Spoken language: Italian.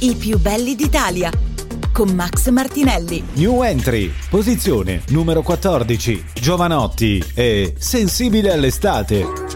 I più belli d'Italia, con Max Martinelli. New entry, posizione numero 14, Giovanotti e Sensibile all'estate.